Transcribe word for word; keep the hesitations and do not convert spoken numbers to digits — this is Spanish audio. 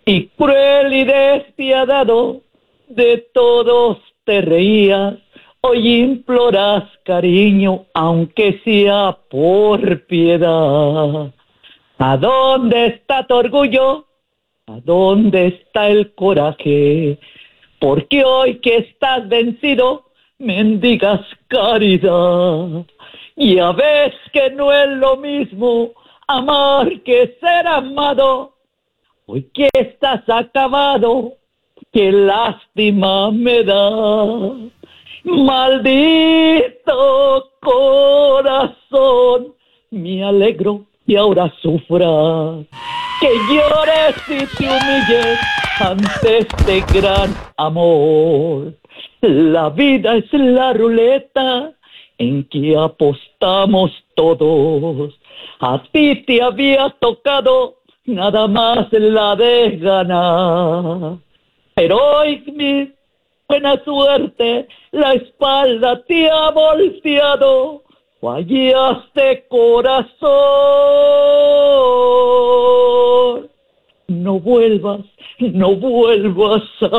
Y cruel y despiadado, de todos te reías, hoy imploras cariño, aunque sea por piedad. ¿A dónde está tu orgullo? ¿A dónde está el coraje? Porque hoy que estás vencido, mendigas caridad. Ya ves que no es lo mismo amar que ser amado. Hoy que estás acabado, qué lástima me da. Maldito corazón, me alegro y ahora sufras. Que llores y te humilles ante este gran amor. La vida es la ruleta en que apostamos todos. A ti te había tocado nada más la de ganar. Pero hoy mi buena suerte la espalda te ha volteado. Fallaste, corazón. No vuelvas, no vuelvas a